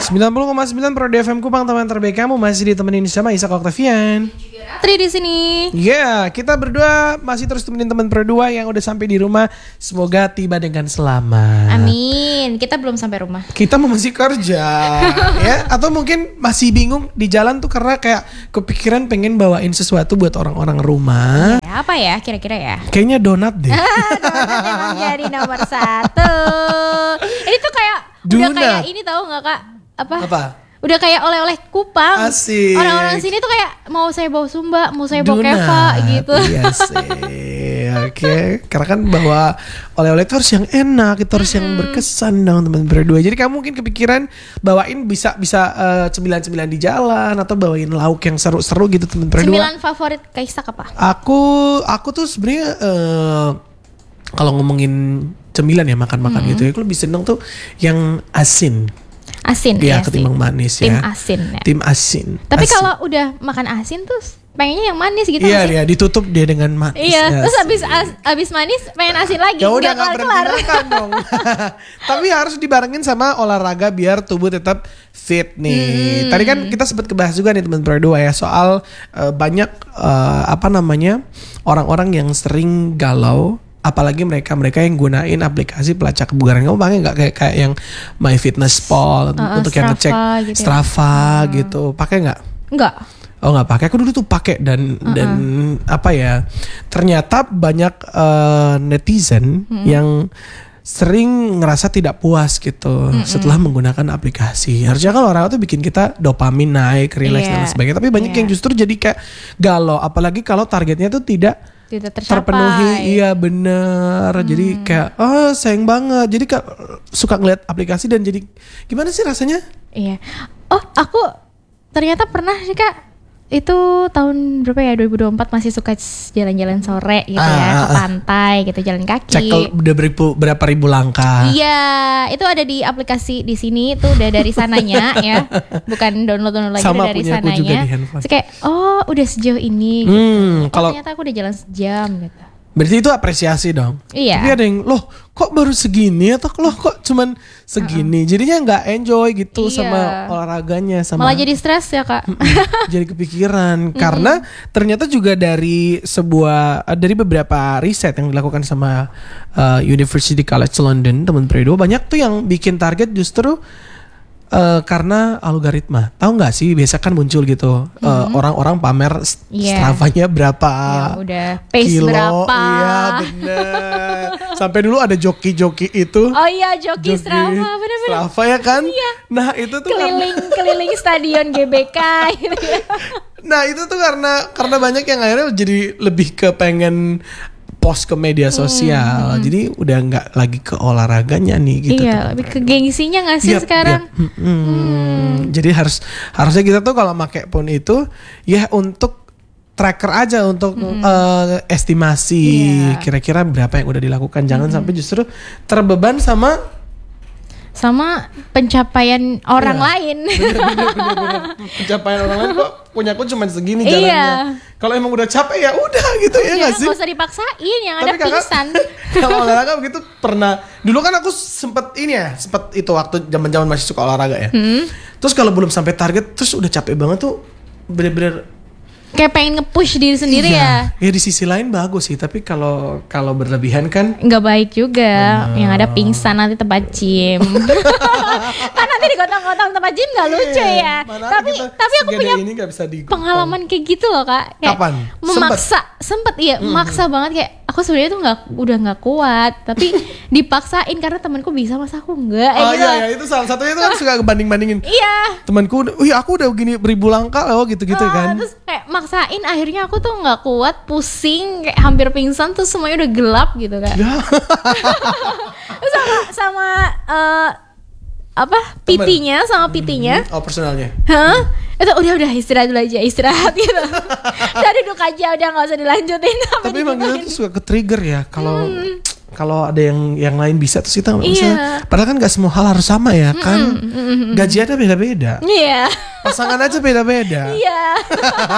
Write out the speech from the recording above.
90,9 Pro FM Kupang, teman terbaik kamu masih ditemenin sama Isak Octavian. Tri di sini. Kita berdua masih terus temenin teman Pro 2 yang udah sampai di rumah. Semoga tiba dengan selamat. Amin. Kita belum sampai rumah. Kita masih kerja, ya. Atau mungkin masih bingung di jalan tuh karena kayak kepikiran pengen bawain sesuatu buat orang-orang rumah. Ya, apa ya kira-kira ya? Kayaknya donat deh. Donat emang jadi nomor 1. Ini tuh kayak udah kayak ini tahu nggak Kak? Apa? Udah kayak oleh-oleh Kupang. Asik. Orang-orang sini tuh kayak mau saya bawa Sumba, mau saya bawa Keva gitu. Iya sih. Oke. Karena kan bawa oleh-oleh itu harus yang enak, itu harus yang berkesan dong teman berdua. Jadi kamu mungkin kepikiran bawain bisa cemilan-cemilan di jalan atau bawain lauk yang seru-seru gitu teman berdua. Cemilan favorit Kaisak apa? Aku tuh sebenarnya kalau ngomongin cemilan ya makan-makan gitu ya, aku lebih seneng tuh yang asin. Asin ya ketimbang manis tim ya. Asin ya. Tim asin. Tapi kalau udah makan asin tuh pengennya yang manis gitu. Iya, ditutup dia dengan manis. Iya, terus abis manis pengen asin lagi. Ya udah nggak berhenti makan dong. Tapi harus dibarengin sama olahraga biar tubuh tetap fit nih. Tadi kan kita sempat kebahas juga nih teman berdua ya soal banyak orang-orang yang sering galau. Apalagi mereka yang gunain aplikasi pelacak kebugaran. Kamu pakai nggak kayak yang MyFitnessPal untuk yang ngecek gitu Strava gitu? Pakai nggak? Nggak. Oh nggak pakai. Aku dulu tuh pakai dan ternyata banyak netizen yang sering ngerasa tidak puas gitu setelah menggunakan aplikasi. Harusnya kan orang itu bikin kita dopamin naik, relax dan sebagainya. Tapi banyak yang justru jadi kayak galau. Apalagi kalau targetnya tuh tidak terpenuhi. Iya bener. Jadi kayak sayang banget. Jadi kayak suka ngeliat aplikasi dan jadi gimana sih rasanya? Iya. Oh aku ternyata pernah sih Kak. Itu tahun berapa ya, 2024 masih suka jalan-jalan sore gitu ya, ke pantai gitu, jalan kaki. Cek udah berapa ribu langkah. Iya, itu ada di aplikasi di sini tuh udah dari sananya ya. Bukan download lagi sama dari sananya. Sama punya aku juga di handphone. Terus kayak udah sejauh ini gitu. Ternyata aku udah jalan sejam gitu. Berarti itu apresiasi dong. Iya. Tapi ada yang kok baru segini atau kok cuman segini. Jadinya nggak enjoy gitu sama olahraganya sama. Malah jadi stres ya Kak. Jadi kepikiran karena ternyata juga dari beberapa riset yang dilakukan sama University College London teman Predo, banyak tuh yang bikin target justru karena algoritma. Tahu nggak sih biasa kan muncul gitu orang-orang pamer Stravanya berapa, udah pace kilo, berapa. Iya bener. Sampai dulu ada joki-joki itu. Oh iya joki Strava bener-bener. Strava ya kan. Iya. Nah itu tuh keliling stadion GBK gitu ya. Nah itu tuh karena banyak yang akhirnya jadi lebih ke pengen post ke media sosial, jadi udah nggak lagi ke olahraganya nih gitu. Iya, lebih ke gengsinya nggak sih sekarang? Jadi harusnya kita tuh kalau pakai phone itu ya untuk tracker aja, untuk estimasi kira-kira berapa yang udah dilakukan. Jangan sampai justru terbeban sama pencapaian orang lain. Bener. Pencapaian orang lain kok punyaku cuma segini jalannya. Kalau emang udah capek ya udah gitu ya nggak sih? Gak usah dipaksain, yang ada pingsan. Kalau olahraga begitu pernah. Dulu kan aku sempet itu waktu zaman masih suka olahraga ya. Terus kalau belum sampai target terus udah capek banget tuh bener-bener kayak pengen nge-push diri sendiri ya. Ya di sisi lain bagus sih, tapi kalau berlebihan kan nggak baik juga. Yang ada pingsan nanti tempat gym. Kan nanti digotong-gotong tempat gym nggak lucu ya. Tapi aku punya pengalaman kayak gitu loh Kak. Kayak kapan? Sempet maksa banget kayak aku sebenarnya tuh udah nggak kuat, tapi dipaksain karena temanku bisa masa aku enggak. Iya itu salah satunya itu kan suka banding-bandingin. Iya. Temanku, aku udah gini beribu langkah gitu-gitu kan. Terus kayak maksain, akhirnya aku tuh nggak kuat, pusing, kayak hampir pingsan, tuh semuanya udah gelap gitu kan. Terus sama PT-nya Oh personalnya. Itu udah istirahat dulu aja, istirahat gitu. Udah duduk aja, udah nggak usah dilanjutin. Tapi emang kita tuh suka ke trigger ya kalau ada yang lain bisa terus kita nggak bisa. Padahal kan nggak semua hal harus sama ya kan. Gajiannya beda-beda. Iya. Pasangan aja beda-beda. Iya.